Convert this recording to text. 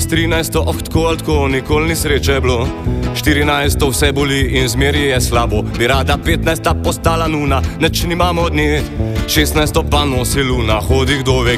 13 tako ali tako, nikoli ni sreče bilo. 14 vse boli in zmeri je slabo. Bi rada 15 postala nuna, neč nimamo od nje. 16 pa nosi luna, hodi kdo ve